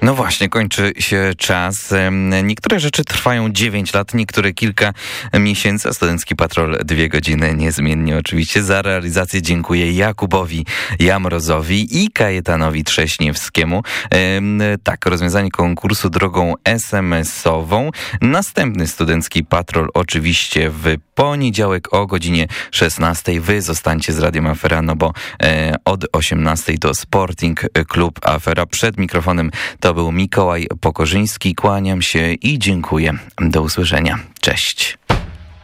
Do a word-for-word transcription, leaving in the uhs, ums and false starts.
No właśnie, kończy się czas. Niektóre rzeczy trwają dziewięć lat, niektóre kilka miesięcy, a Studencki Patrol dwie godziny niezmiennie oczywiście. Za realizację dziękuję Jakubowi Jamrozowi i Kajetanowi Trześniewskiemu. Tak, rozwiązanie konkursu drogą es em esową. Następny Studencki Patrol oczywiście w poniedziałek o godzinie szesnastej. Wy zostańcie z Radiem Afera, no bo od osiemnastej to Sporting Klub Afera. Przed mikrofonem to był Mikołaj Pokorzyński. Kłaniam się i dziękuję. Do usłyszenia. Cześć.